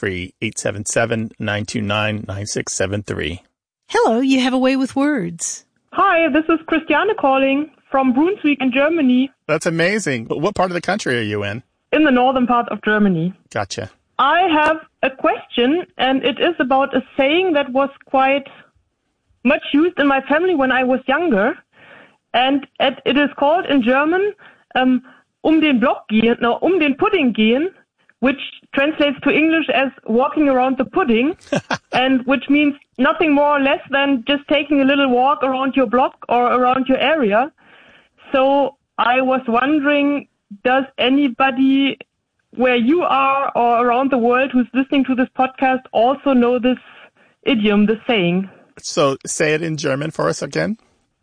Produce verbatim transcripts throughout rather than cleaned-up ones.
free, eight seven seven, nine two nine, nine six seven three. Hello, you have a way with words. Hi, this is Christiane calling from Brunswick in Germany. That's amazing. What part of the country are you in? In the northern part of Germany. Gotcha. I have a question, and it is about a saying that was quite much used in my family when I was younger. And it, it is called in German, um, um den Block gehen, no, um den Pudding gehen, which translates to English as walking around the pudding, and which means nothing more or less than just taking a little walk around your block or around your area. So I was wondering, does anybody where you are or around the world who's listening to this podcast also know this idiom, this saying? So say it in German for us again.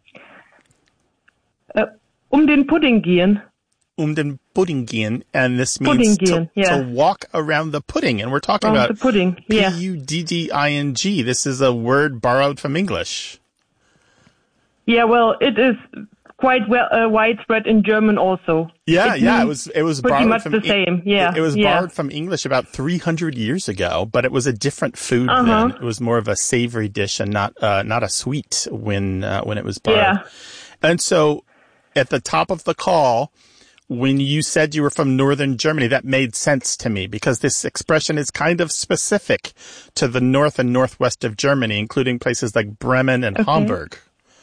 Uh, um den Pudding gehen. Um den Pudding gehen, and this means gehen, to, yeah. to walk around the pudding. And we're talking around about the pudding, yeah. P U D D I N G. This is a word borrowed from English. Yeah, well, it is quite well uh, widespread in German also. Yeah, it yeah, it was it was pretty borrowed much from the same. Yeah, it, it was yeah. borrowed from English about three hundred years ago, but it was a different food uh-huh. then. It was more of a savory dish and not uh, not a sweet when uh, when it was borrowed. Yeah. And so, at the top of the call, when you said you were from northern Germany, that made sense to me because this expression is kind of specific to the north and northwest of Germany, including places like Bremen and okay. Hamburg.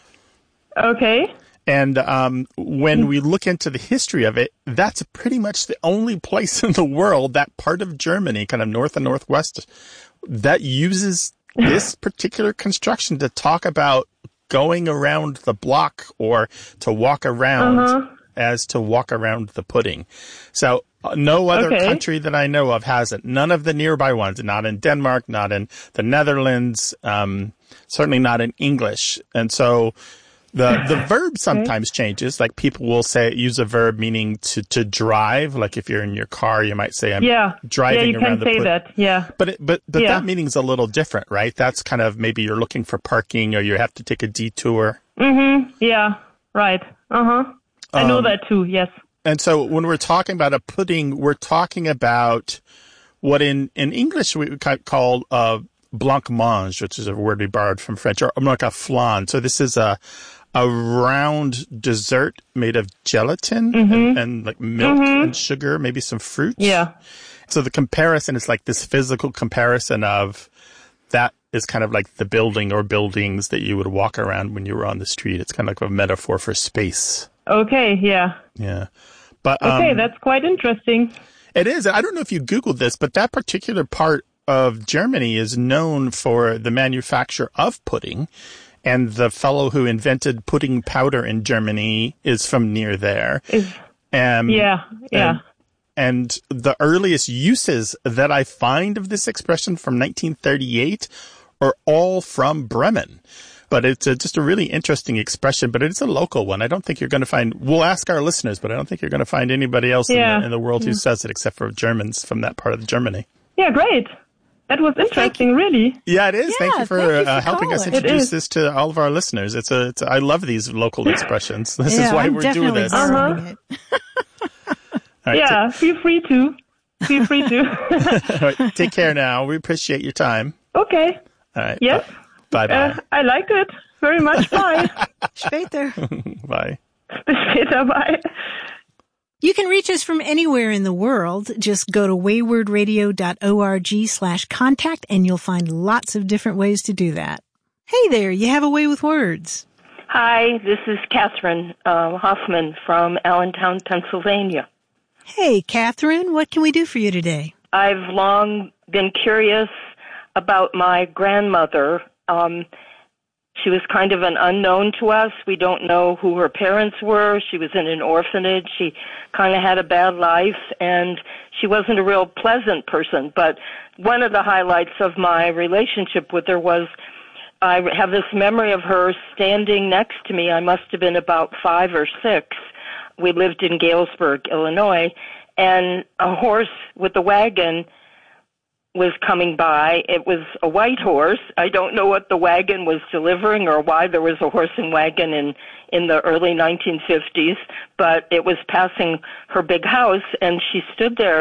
Okay. And um, when we look into the history of it, that's pretty much the only place in the world, that part of Germany, kind of north and northwest, that uses this particular construction to talk about going around the block or to walk around uh-huh. as to walk around the pudding. So uh, no other okay. country that I know of has it. None of the nearby ones, not in Denmark, not in the Netherlands, um, certainly not in English. And so The the verb sometimes okay. changes. Like people will say use a verb meaning to, to drive. Like if you're in your car, you might say I'm yeah. driving yeah, you around can the say put- that. Yeah. But it, but but yeah. that meaning's a little different, right? That's kind of maybe you're looking for parking or you have to take a detour. Mhm. Yeah. Right. Uh-huh. I um, know that too. Yes. And so when we're talking about a pudding, we're talking about what in in English we would call uh blancmange, which is a word we borrowed from French, or like a flan. So this is a a round dessert made of gelatin mm-hmm. and, and like milk mm-hmm. and sugar, maybe some fruits. Yeah. So the comparison is like this physical comparison of that is kind of like the building or buildings that you would walk around when you were on the street. It's kind of like a metaphor for space. Okay, yeah. Yeah. But Okay, um, that's quite interesting. It is. I don't know if you Googled this, but that particular part of Germany is known for the manufacture of pudding. And the fellow who invented pudding powder in Germany is from near there. Is, um, yeah, yeah. And, and the earliest uses that I find of this expression from nineteen thirty-eight are all from Bremen. But it's a, just a really interesting expression, but it's a local one. I don't think you're going to find, we'll ask our listeners, but I don't think you're going to find anybody else yeah. in, the, in the world yeah. who says it except for Germans from that part of Germany. Yeah, great. That was interesting, really. Yeah, it is. Yeah, thank you for, thank you for uh, helping calling. us introduce this to all of our listeners. It's a, it's a I love these local expressions. This yeah, is why I'm we're doing this. Uh-huh. Right, yeah, t- feel free to. Feel free to. All right, take care now. We appreciate your time. Okay. All right. Yes. Bye bye. Uh, I liked it very much. Bye. Später. Bye. Bis später. Bye. You can reach us from anywhere in the world. Just go to waywardradio.org slash contact and you'll find lots of different ways to do that. Hey there, you have a way with words. Hi, this is Catherine uh, Hoffman from Allentown, Pennsylvania. Hey, Catherine, what can we do for you today? I've long been curious about my grandmother. Um, She was kind of an unknown to us. We don't know who her parents were. She was in an orphanage. She kind of had a bad life, and she wasn't a real pleasant person. But one of the highlights of my relationship with her was I have this memory of her standing next to me. I must have been about five or six. We lived in Galesburg, Illinois, and a horse with a wagon was coming by. It was a white horse. I don't know what the wagon was delivering or why there was a horse and wagon in, in the early nineteen fifties, but it was passing her big house, and she stood there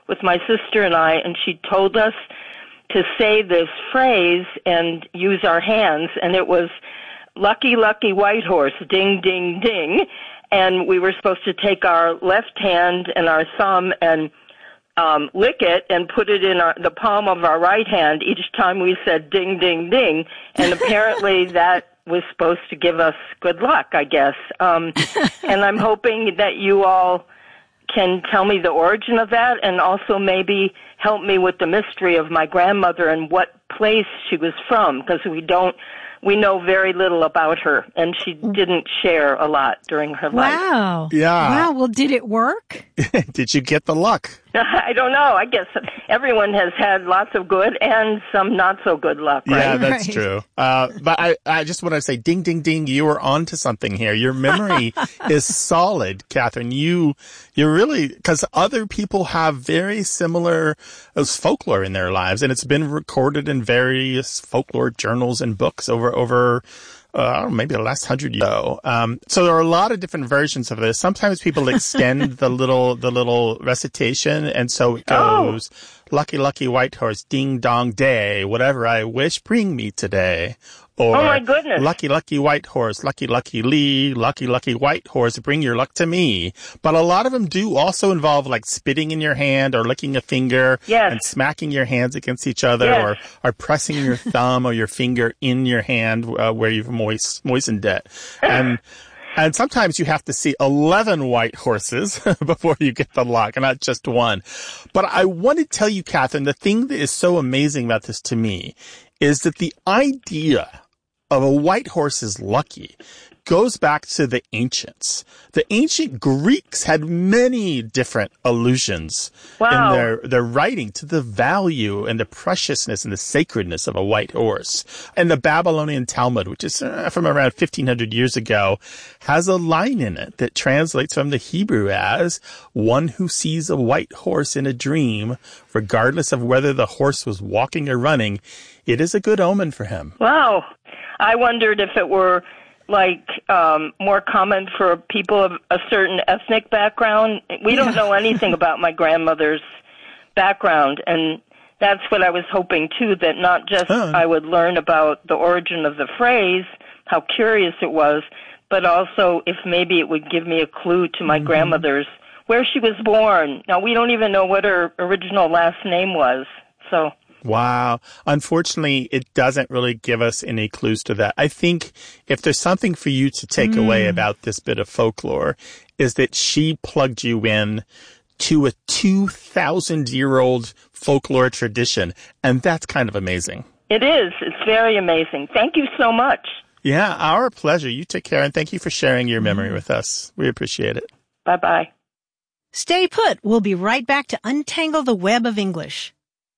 with my sister and I, and she told us to say this phrase and use our hands, and it was, lucky, lucky white horse, ding, ding, ding. And we were supposed to take our left hand and our thumb and um, lick it and put it in our, the palm of our right hand each time we said ding, ding, ding. And apparently that was supposed to give us good luck, I guess. Um, and I'm hoping that you all can tell me the origin of that and also maybe help me with the mystery of my grandmother and what place she was from, because we don't, we know very little about her, and she didn't share a lot during her life. Wow. Yeah. Wow. Well, did it work? Did you get the luck? I don't know. I guess everyone has had lots of good and some not so good luck, right? Yeah, that's Right. true. Uh, but I, I just want to say, ding, ding, ding, you were on to something here. Your memory is solid, Catherine. You, you're really, because other people have very similar as folklore in their lives, and it's been recorded in various folklore journals and books over, over, uh, I don't know, maybe the last hundred years ago. Um, so there are a lot of different versions of this. Sometimes people extend the little, the little recitation, and so it goes, oh. Lucky, lucky white horse, ding dong day, whatever I wish, bring me today. Or, oh my goodness. Lucky, lucky white horse, lucky, lucky Lee, lucky, lucky white horse, bring your luck to me. But a lot of them do also involve like spitting in your hand or licking a finger yes. and smacking your hands against each other yes. or, or pressing your thumb or your finger in your hand uh, where you've moist, moistened it. And, and sometimes you have to see eleven white horses before you get the luck, and not just one. But I want to tell you, Catherine, the thing that is so amazing about this to me is that the idea of a white horse is lucky goes back to the ancients. The ancient Greeks had many different allusions wow. in their, their writing to the value and the preciousness and the sacredness of a white horse. And the Babylonian Talmud, which is uh, from around fifteen hundred years ago, has a line in it that translates from the Hebrew as, one who sees a white horse in a dream, regardless of whether the horse was walking or running, it is a good omen for him. Wow. I wondered if it were like um, more common for people of a certain ethnic background. We don't know anything about my grandmother's background, and that's what I was hoping, too, that not just huh. I would learn about the origin of the phrase, how curious it was, but also if maybe it would give me a clue to my mm-hmm. grandmother's, where she was born. Now, we don't even know what her original last name was, so... Wow. Unfortunately, it doesn't really give us any clues to that. I think if there's something for you to take mm. away about this bit of folklore, is that she plugged you in to a two thousand year old folklore tradition. And that's kind of amazing. It is. It's very amazing. Thank you so much. Yeah, our pleasure. You take care. And thank you for sharing your memory mm. with us. We appreciate it. Bye-bye. Stay put. We'll be right back to untangle the web of English.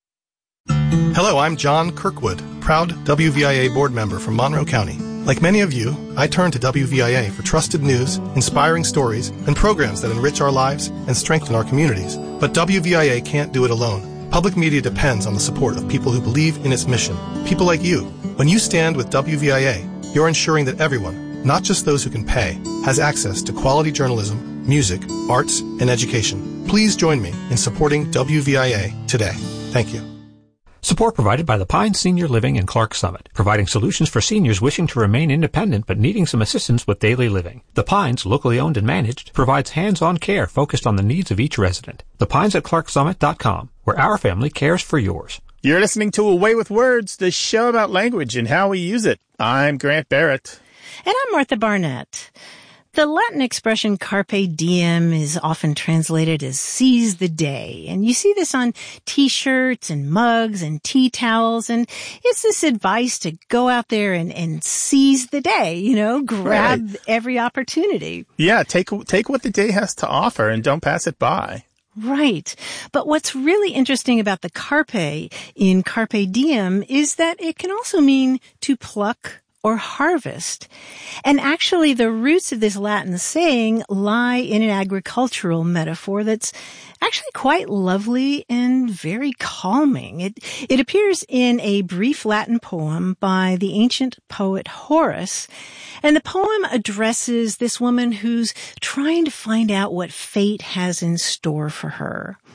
Hello, I'm John Kirkwood, proud W V I A board member from Monroe County. Like many of you, I turn to W V I A for trusted news, inspiring stories, and programs that enrich our lives and strengthen our communities. But W V I A can't do it alone. Public media depends on the support of people who believe in its mission. People like you. When you stand with W V I A, you're ensuring that everyone, not just those who can pay, has access to quality journalism, music, arts, and education. Please join me in supporting W V I A today. Thank you. Support provided by the Pines Senior Living in Clark Summit, providing solutions for seniors wishing to remain independent but needing some assistance with daily living. The Pines, locally owned and managed, provides hands-on care focused on the needs of each resident. The Pines at clark summit dot com, where our family cares for yours. You're listening to A Way with Words, the show about language and how we use it. I'm Grant Barrett. And I'm Martha Barnett. The Latin expression carpe diem is often translated as seize the day. And you see this on t-shirts and mugs and tea towels. And it's this advice to go out there and, and seize the day, you know, grab right. every opportunity. Yeah, take, take what the day has to offer and don't pass it by. Right. But what's really interesting about the carpe in carpe diem is that it can also mean to pluck or harvest. And actually, the roots of this Latin saying lie in an agricultural metaphor that's actually quite lovely and very calming. It, it appears in a brief Latin poem by the ancient poet Horace. And the poem addresses this woman who's trying to find out what fate has in store for her.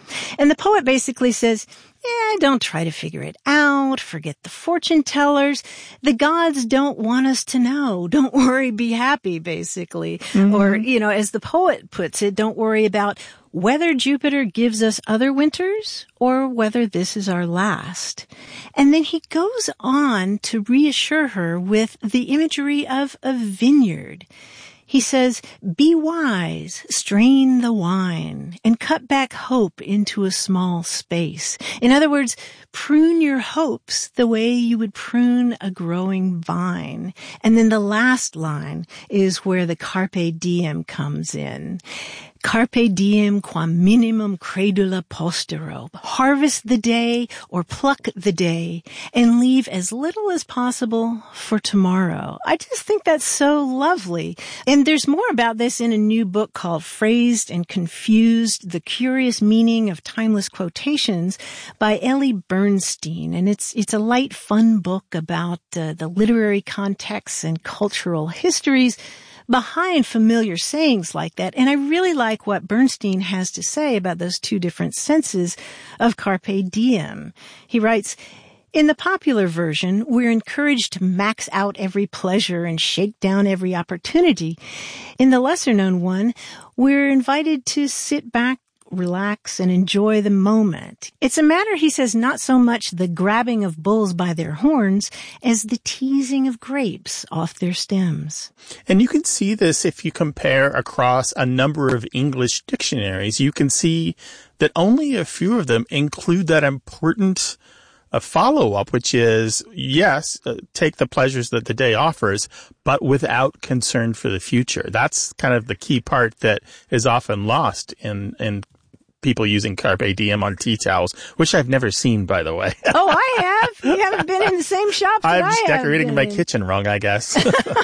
And the poet basically says, yeah, don't try to figure it out. Forget the fortune tellers. The gods don't want us to know. Don't worry, be happy, basically. Mm-hmm. Or, you know, as the poet puts it, don't worry about whether Jupiter gives us other winters or whether this is our last. And then he goes on to reassure her with the imagery of a vineyard. He says, be wise, strain the wine, and cut back hope into a small space. In other words, prune your hopes the way you would prune a growing vine. And then the last line is where the carpe diem comes in. Carpe diem quam minimum credula postero. Harvest the day or pluck the day and leave as little as possible for tomorrow. I just think that's so lovely. And there's more about this in a new book called Phrased and Confused, The Curious Meaning of Timeless Quotations by Ellie Bernstein. And it's, it's a light, fun book about uh, the literary contexts and cultural histories behind familiar sayings like that. And I really like what Bernstein has to say about those two different senses of carpe diem. He writes, in the popular version, we're encouraged to max out every pleasure and shake down every opportunity. In the lesser-known one, we're invited to sit back, relax, and enjoy the moment. It's a matter, he says, not so much the grabbing of bulls by their horns as the teasing of grapes off their stems. And you can see this if you compare across a number of English dictionaries. You can see that only a few of them include that important uh, follow-up, which is, yes, uh, take the pleasures that the day offers, but without concern for the future. That's kind of the key part that is often lost in, in people using carpe diem on tea towels, which I've never seen, by the way. Oh, I have. You haven't been in the same shop that I'm just I decorating my kitchen wrong, I guess.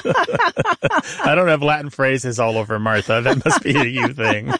I don't have Latin phrases all over Martha. That must be a you thing.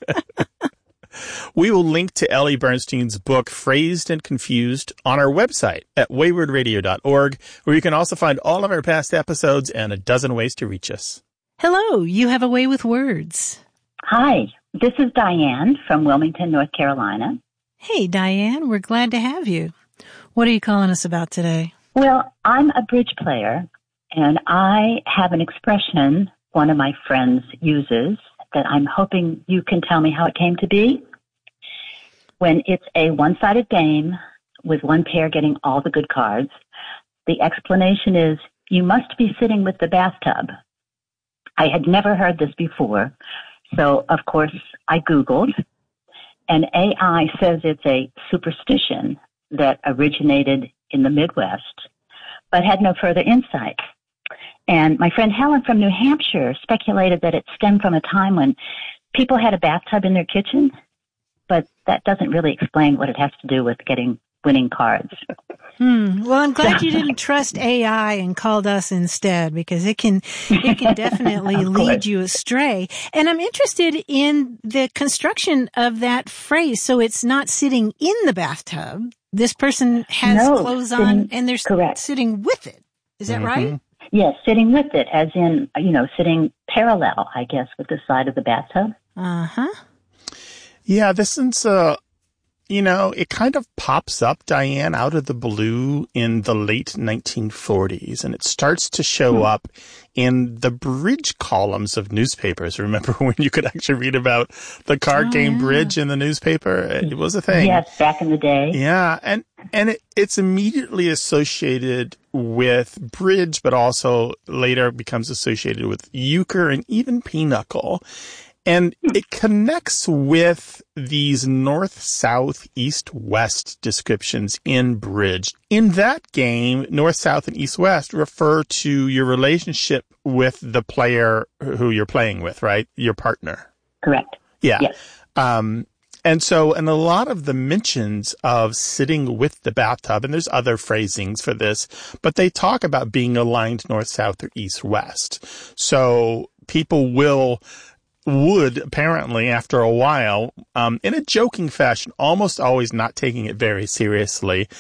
We will link to Ellie Bernstein's book, Phrased and Confused, on our website at wayward radio dot org, where you can also find all of our past episodes and a dozen ways to reach us. Hello, you have a way with words. Hi, this is Diane from Wilmington, North Carolina. Hey, Diane, we're glad to have you. What are you calling us about today? Well, I'm a bridge player, and I have an expression one of my friends uses that I'm hoping you can tell me how it came to be. When it's a one-sided game with one pair getting all the good cards, the explanation is, you must be sitting with the bathtub. I had never heard this before, so of course I Googled, and A I says it's a superstition that originated in the Midwest, but had no further insight. And my friend Helen from New Hampshire speculated that it stemmed from a time when people had a bathtub in their kitchen, but that doesn't really explain what it has to do with getting winning cards. Hmm. Well, I'm glad you didn't trust A I and called us instead, because it can it can definitely lead you astray. And I'm interested in the construction of that phrase. So it's not sitting in the bathtub. This person has no, clothes sitting, on and they're correct. sitting with it. Is that mm-hmm. right? Yes, sitting with it, as in, you know, sitting parallel, I guess, with the side of the bathtub. Uh-huh. Yeah, this is, uh, you know, it kind of pops up, Diane, out of the blue in the late nineteen forties, and it starts to show hmm. up in the bridge columns of newspapers. Remember when you could actually read about the card oh, game yeah. bridge in the newspaper? It was a thing. Yes, back in the day. Yeah, and, and it, it's immediately associated with bridge, but also later becomes associated with euchre and even pinochle. And it connects with these north, south, east, west descriptions in bridge. In that game, north, south, and east, west refer to your relationship with the player who you're playing with, right? Your partner. Correct. Yeah. Yes. Um, and so, and a lot of the mentions of sitting with the bathtub, and there's other phrasings for this, but they talk about being aligned north, south, or east, west. So people will... would apparently after a while, um, in a joking fashion, almost always not taking it very seriously,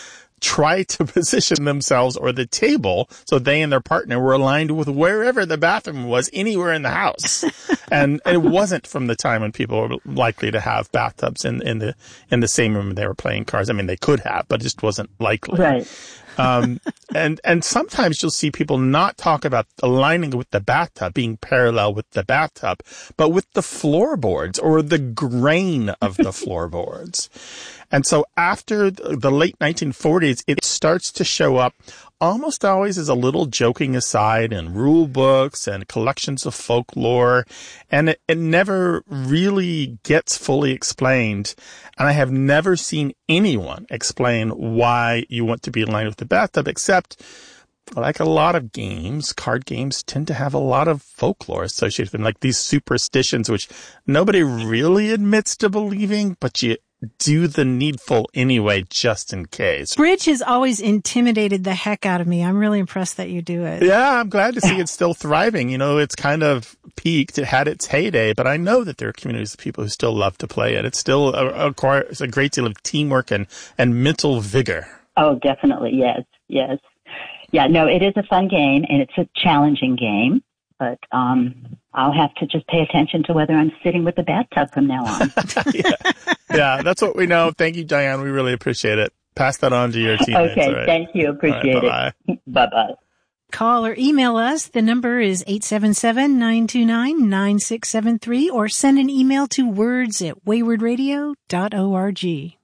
try to position themselves or the table so they and their partner were aligned with wherever the bathroom was, anywhere in the house. And it wasn't from the time when people were likely to have bathtubs in, in the in the same room they were playing cards. I mean, they could have, but it just wasn't likely. Right. um, and, and sometimes you'll see people not talk about aligning with the bathtub, being parallel with the bathtub, but with the floorboards or the grain of the floorboards. And so after the late nineteen forties, it starts to show up almost always as a little joking aside in rule books and collections of folklore. And it, it never really gets fully explained. And I have never seen anyone explain why you want to be aligned with the bathtub, except like a lot of games, card games tend to have a lot of folklore associated with them, like these superstitions, which nobody really admits to believing, but you do the needful anyway, just in case. Bridge has always intimidated the heck out of me. I'm really impressed that you do it. Yeah, I'm glad to see it's still thriving. You know, it's kind of peaked. It had its heyday, but I know that there are communities of people who still love to play it. It's still a, a, a great deal of teamwork and, and mental vigor. Oh, definitely. Yes, yes. Yeah, no, it is a fun game, and it's a challenging game. But um, I'll have to just pay attention to whether I'm sitting with the bathtub from now on. yeah. yeah, that's what we know. Thank you, Diane. We really appreciate it. Pass that on to your teammates. Okay, right. Thank you. Appreciate right, it. Bye-bye. Call or email us. The number is eight seven seven, nine two nine, nine six seven three, or send an email to words at wayward radio dot org.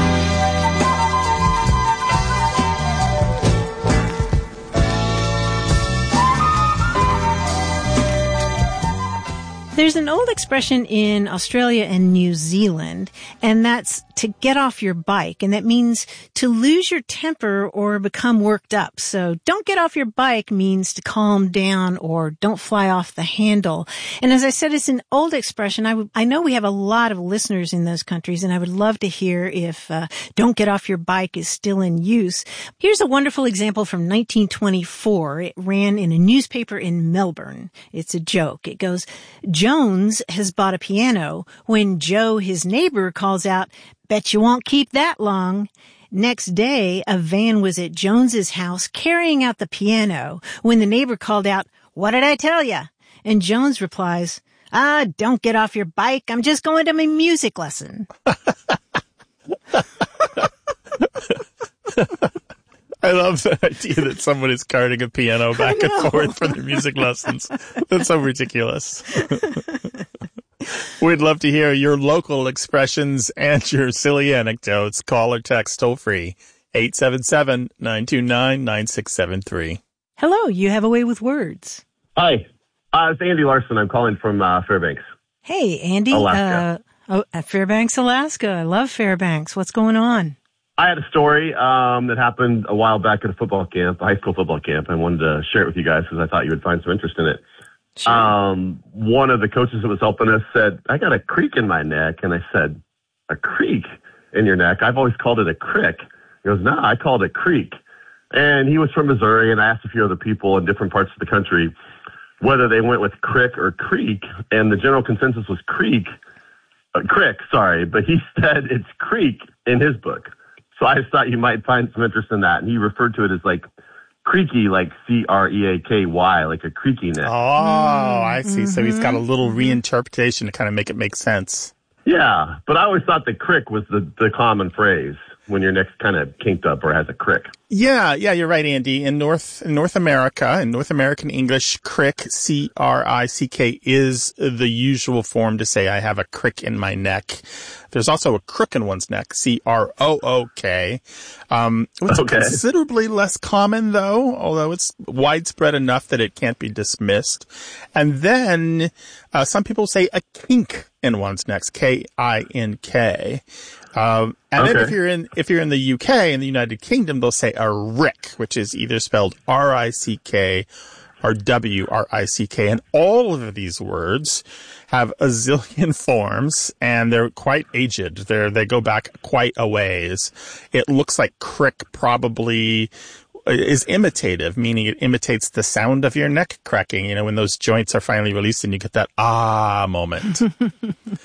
There's an old expression in Australia and New Zealand, and that's to get off your bike. And that means to lose your temper or become worked up. So don't get off your bike means to calm down or don't fly off the handle. And as I said, it's an old expression. I, w- I know we have a lot of listeners in those countries, and I would love to hear if uh, don't get off your bike is still in use. Here's a wonderful example from nineteen twenty-four. It ran in a newspaper in Melbourne. It's a joke. It goes, Jones has bought a piano when Joe, his neighbor, calls out, "Bet you won't keep that long." Next day, a van was at Jones's house carrying out the piano when the neighbor called out, "What did I tell you?" And Jones replies, "Ah, don't get off your bike. I'm just going to my music lesson." I love the idea that someone is carting a piano back and forth for their music lessons. That's so ridiculous. We'd love to hear your local expressions and your silly anecdotes. Call or text toll free, eight seven seven, nine two nine, nine six seven three. Hello, you have a way with words. Hi, uh, it's Andy Larson. I'm calling from uh, Fairbanks. Hey, Andy. Alaska. Uh, oh, at Fairbanks, Alaska. I love Fairbanks. What's going on? I had a story um, that happened a while back at a football camp, a high school football camp. I wanted to share it with you guys because I thought you would find some interest in it. Sure. Um, one of the coaches that was helping us said, "I got a creak in my neck." And I said, "A creak in your neck? I've always called it a crick." He goes, "No, I called it creak." And he was from Missouri, and I asked a few other people in different parts of the country whether they went with crick or creek, and the general consensus was creek, uh, crick, sorry, but he said it's creek in his book. So I just thought you might find some interest in that. And he referred to it as like creaky, like C R E A K Y, like a creakiness. Oh, I see. Mm-hmm. So he's got a little reinterpretation to kind of make it make sense. Yeah, but I always thought the crick was the, the common phrase when your neck's kind of kinked up or has a crick. Yeah, yeah, you're right, Andy. In North in North America, in North American English, crick, C R I C K, is the usual form to say I have a crick in my neck. There's also a crook in one's neck, C R O O K. Um, it's okay. Considerably less common, though, although it's widespread enough that it can't be dismissed. And then uh, some people say a kink in one's neck, K I N K. Um, and okay. then if you're in, if you're in the U K, in the United Kingdom, they'll say a rick, which is either spelled R I C K or W R I C K. And all of these words have a zillion forms, and they're quite aged. They're, they go back quite a ways. It looks like crick probably is imitative, meaning it imitates the sound of your neck cracking, you know, when those joints are finally released and you get that ah moment.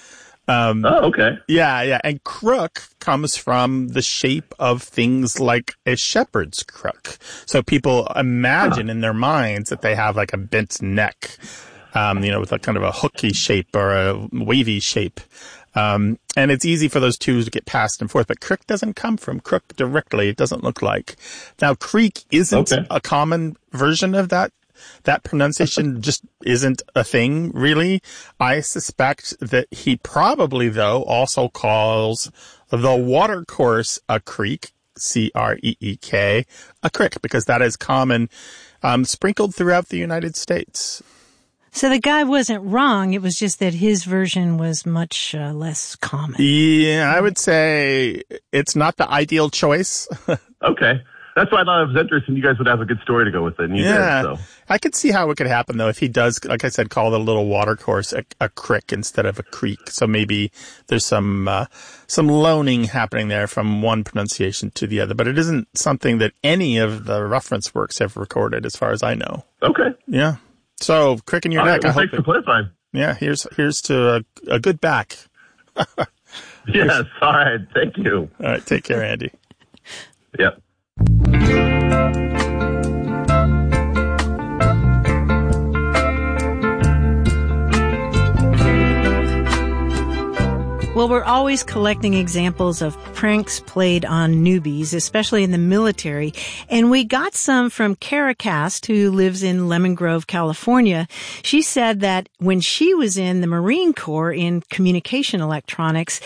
Um, oh, okay. Yeah, yeah. And crook comes from the shape of things like a shepherd's crook. So people imagine huh. in their minds that they have like a bent neck, um, you know, with a kind of a hooky shape or a wavy shape. Um, and it's easy for those two to get passed and forth, but crook doesn't come from crook directly. It doesn't look like. Now, creek isn't okay. a common version of that. That pronunciation just isn't a thing, really. I suspect that he probably, though, also calls the watercourse a creek, C R E E K, a crick, because that is common, um, sprinkled throughout the United States. So the guy wasn't wrong. It was just that his version was much uh, less common. Yeah, I would say it's not the ideal choice. Okay. That's why I thought it was interesting. You guys would have a good story to go with it. And you yeah. did, so. I could see how it could happen, though, if he does, like I said, call the little watercourse a, a crick instead of a creek. So maybe there's some uh, some loaning happening there from one pronunciation to the other. But it isn't something that any of the reference works have recorded, as far as I know. Okay. Yeah. So, crick in your all neck. Right, well, I hope thanks for clarifying. Yeah, here's, here's to a, a good back. Yes, all right. Thank you. All right, take care, Andy. Yep. Well, we're always collecting examples of pranks played on newbies, especially in the military. And we got some from Kara Cast, who lives in Lemon Grove, California. She said that when she was in the Marine Corps in communication electronics,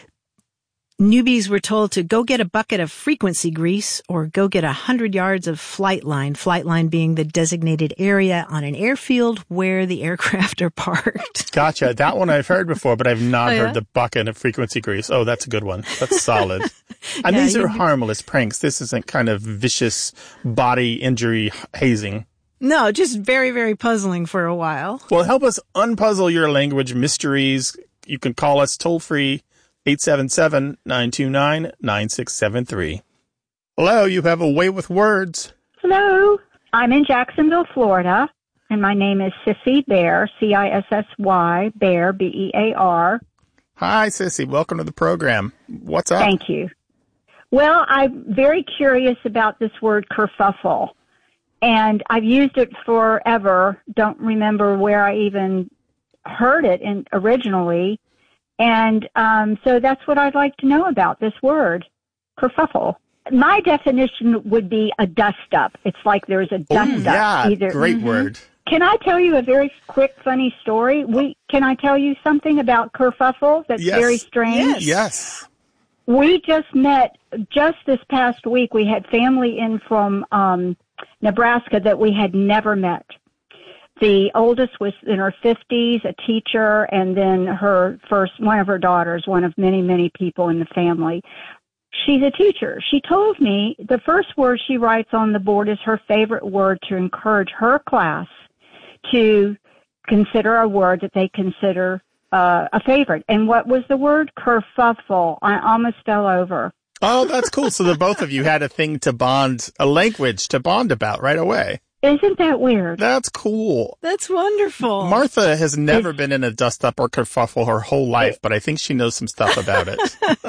newbies were told to go get a bucket of frequency grease or go get a hundred yards of flight line, flight line being the designated area on an airfield where the aircraft are parked. Gotcha. That one I've heard before, but I've not oh, yeah? heard the bucket of frequency grease. Oh, that's a good one. That's solid. And yeah, these are you... harmless pranks. This isn't kind of vicious body injury hazing. No, just very, very puzzling for a while. Well, help us unpuzzle your language mysteries. You can call us toll free. eight seven seven, nine two nine, nine six seven three. Hello, you have a way with words. Hello. I'm in Jacksonville, Florida, and my name is Sissy Bear, C I S S Y, Bear, B E A R. Hi, Sissy. Welcome to the program. What's up? Thank you. Well, I'm very curious about this word kerfuffle, and I've used it forever. Don't remember where I even heard it in, originally. And um, so that's what I'd like to know about this word, kerfuffle. My definition would be a dust-up. It's like there's a dust-up. Yeah, either. great Mm-hmm. word. Can I tell you a very quick, funny story? We Can I tell you something about kerfuffle that's yes. very strange? Yes. yes. We just met, just this past week, we had family in from um, Nebraska that we had never met. The oldest was in her fifties, a teacher, and then her first, one of her daughters, one of many, many people in the family. She's a teacher. She told me the first word she writes on the board is her favorite word to encourage her class to consider a word that they consider uh, a favorite. And what was the word? Kerfuffle. I almost fell over. Oh, that's cool. So the both of you had a thing to bond, a language to bond about right away. Isn't that weird? That's cool. That's wonderful. Martha has never it's, been in a dust-up or kerfuffle her whole life, but I think she knows some stuff about it.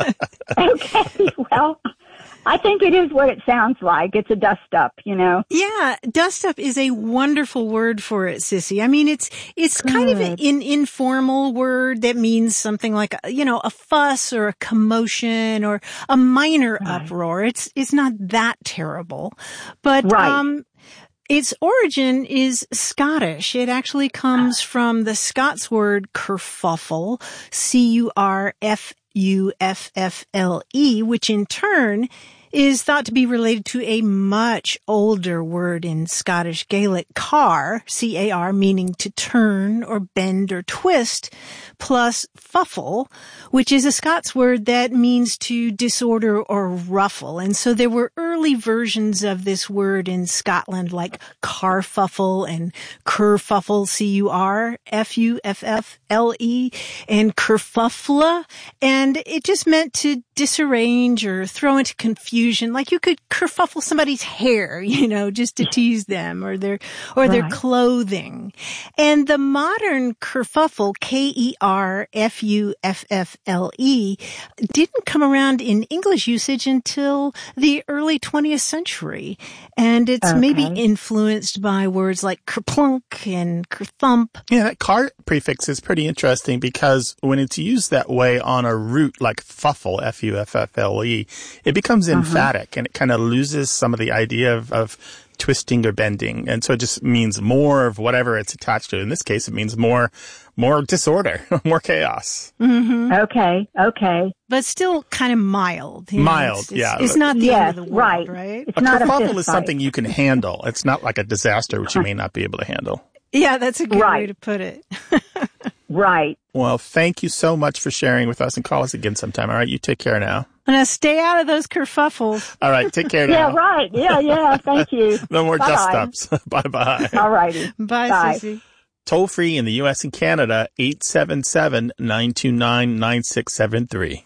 Okay, well, I think it is what it sounds like. It's a dust-up, you know? Yeah, dust-up is a wonderful word for it, Sissy. I mean, it's it's Good. kind of an in, informal word that means something like, you know, a fuss or a commotion or a minor right. uproar. It's it's not that terrible. But, right. um... its origin is Scottish. It actually comes from the Scots word kerfuffle, C U R F U F F L E, which in turn is thought to be related to a much older word in Scottish Gaelic, car, C A R, meaning to turn or bend or twist, plus fuffle, which is a Scots word that means to disorder or ruffle. And so there were early versions of this word in Scotland, like carfuffle and kerfuffle, C U R F U F F L E, and kerfuffle. And it just meant to disarrange or throw into confusion. Like you could kerfuffle somebody's hair, you know, just to tease them, or their, or right. their clothing. And the modern kerfuffle, K E R F U F F L E, didn't come around in English usage until the early twentieth century. And it's okay. maybe influenced by words like kerplunk and kerthump. Yeah, that car prefix is pretty interesting because when it's used that way on a root like fuffle, F U F F L E, it becomes uh-huh. emphatic and it kind of loses some of the idea of, of twisting or bending. And so it just means more of whatever it's attached to. In this case, it means more more disorder, more chaos. Mm-hmm. Okay, okay. But still kind of mild. You know? Mild, it's, yeah. It's, it's not the yes, end of the world, right? right? It's a not kerfuffle a is something you can handle. It's not like a disaster which you may not be able to handle. Yeah, that's a good right. way to put it. Right. Well, thank you so much for sharing with us, and call us again sometime. All right, you take care now. Now stay out of those kerfuffles. All right, take care now. Yeah, right. Yeah, yeah. Thank you. No more Bye-bye. dust-ups. Bye-bye. All righty. Bye, Bye. Sissy. Toll free in the U S and Canada, eight seven seven, nine two nine, nine six seven three.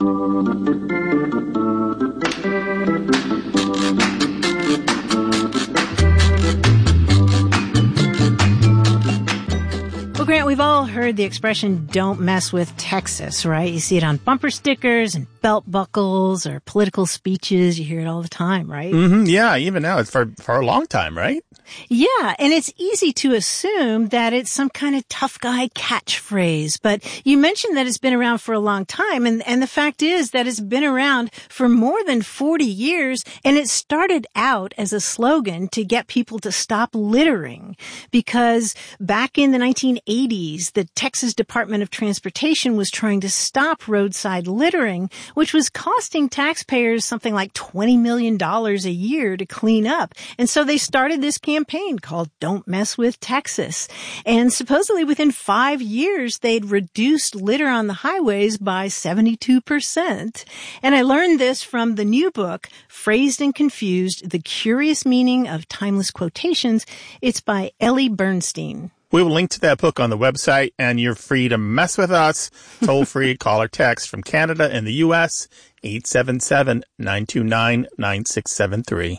Well, Grant, we've all heard the expression, don't mess with Texas, right? You see it on bumper stickers and belt buckles or political speeches. You hear it all the time, right? Mm-hmm, yeah, even now. It's for, for a long time, right? Yeah, and it's easy to assume that it's some kind of tough guy catchphrase. But you mentioned that it's been around for a long time, and, and the fact is that it's been around for more than forty years, and it started out as a slogan to get people to stop littering. Because back in the nineteen eighties, the Texas Department of Transportation was trying to stop roadside littering, which was costing taxpayers something like twenty million dollars a year to clean up. And so they started this campaign campaign called Don't Mess with Texas. And supposedly within five years, they'd reduced litter on the highways by seventy-two percent. And I learned this from the new book, Phrased and Confused, The Curious Meaning of Timeless Quotations. It's by Ellie Bernstein. We will link to that book on the website, and you're free to mess with us. Toll free, call or text from Canada and the U S, eight seven seven, nine two nine, nine six seven three.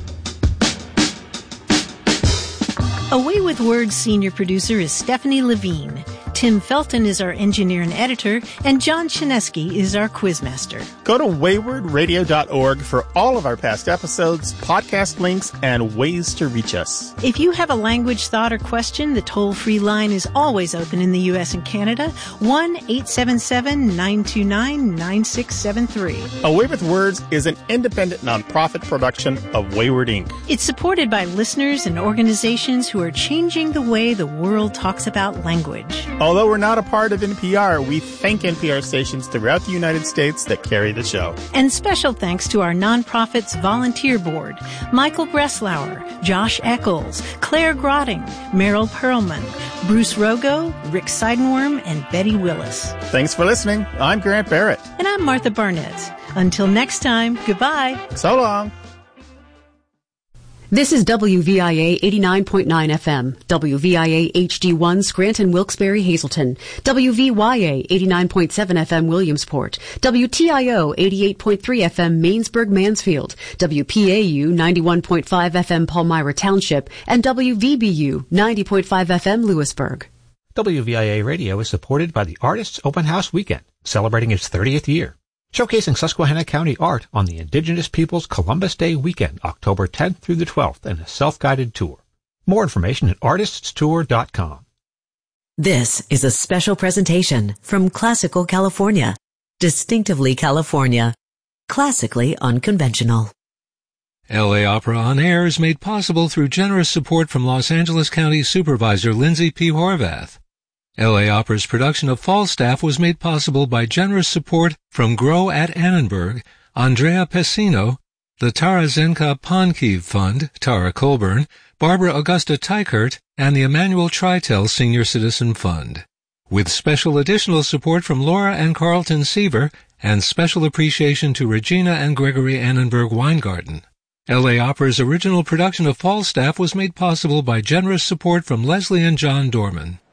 Away with Words senior producer is Stephanie Levine. Tim Felton is our engineer and editor, and John Chinesky is our quizmaster. Go to wayward radio dot org for all of our past episodes, podcast links, and ways to reach us. If you have a language, thought, or question, the toll-free line is always open in the U S and Canada, one eight seven seven, nine two nine, nine six seven three. Away with Words is an independent nonprofit production of Wayward Incorporated. It's supported by listeners and organizations who are changing the way the world talks about language. Although we're not a part of N P R, we thank N P R stations throughout the United States that carry the show. And special thanks to our nonprofit's volunteer board, Michael Breslauer, Josh Eccles, Claire Grotting, Meryl Perlman, Bruce Rogo, Rick Seidenworm, and Betty Willis. Thanks for listening. I'm Grant Barrett. And I'm Martha Barnett. Until next time, goodbye. So long. This is W V I A eighty-nine point nine F M, W V I A H D one Scranton, Wilkes-Barre, Hazleton, W V Y A eighty-nine point seven F M, Williamsport, W T I O eighty-eight point three F M, Mainsburg, Mansfield, W P A U ninety-one point five F M, Palmyra Township, and W V B U ninety point five F M, Lewisburg. W V I A Radio is supported by the Artists Open House Weekend, celebrating its thirtieth year. Showcasing Susquehanna County art on the Indigenous Peoples Columbus Day weekend, October tenth through the twelfth, in a self-guided tour. More information at artists tour dot com. This is a special presentation from Classical California. Distinctively California. Classically unconventional. L A Opera On Air is made possible through generous support from Los Angeles County Supervisor Lindsay P. Horvath. L A Opera's production of Falstaff was made possible by generous support from Grow at Annenberg, Andrea Pessino, the Tara Zenka Ponkiv Fund, Tara Colburn, Barbara Augusta Teichert, and the Emmanuel Tritel Senior Citizen Fund. With special additional support from Laura and Carlton Seaver, and special appreciation to Regina and Gregory Annenberg Weingarten. L A Opera's original production of Falstaff was made possible by generous support from Leslie and John Dorman.